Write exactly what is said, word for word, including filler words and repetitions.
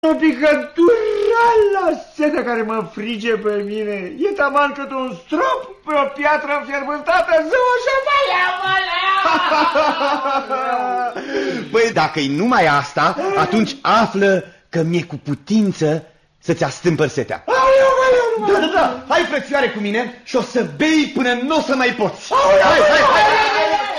O picătură la setea care mă frige pe mine. E taman cât un strop pe o piatră înfierbântată. Zău și Băi, dacă-i numai asta, atunci află că mi-e cu putință să-ți astâmpăr setea. Da, da, da, hai frățioare cu mine și o să bei până nu o să mai poți. Hai, hai, hai!